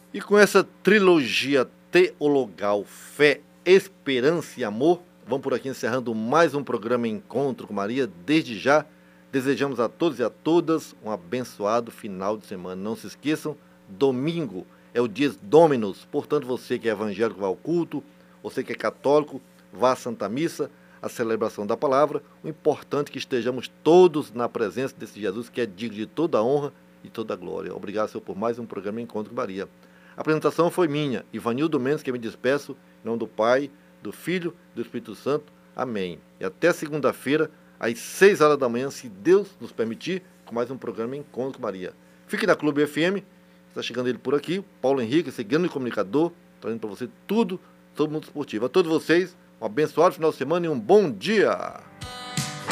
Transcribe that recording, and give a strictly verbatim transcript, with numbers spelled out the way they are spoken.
E com essa trilogia teologal, fé, esperança e amor, vamos por aqui encerrando mais um programa Encontro com Maria. Desde já, desejamos a todos e a todas um abençoado final de semana. Não se esqueçam, domingo é o Dies Dominus, portanto você que é evangélico vá ao culto, você que é católico vá à Santa Missa, a celebração da palavra. O importante é que estejamos todos na presença desse Jesus que é digno de toda a honra e toda a glória. Obrigado, Senhor, por mais um programa Encontro com Maria. A apresentação foi minha, Ivanildo Mendes, que me despeço, em nome do Pai, do Filho e do Espírito Santo. Amém. E até segunda-feira, às seis horas da manhã, se Deus nos permitir, com mais um programa Encontro com Maria. Fique na Clube F M, está chegando ele por aqui, Paulo Henrique, esse grande comunicador, trazendo para você tudo sobre o mundo esportivo. A todos vocês, um abençoado final de semana e um bom dia!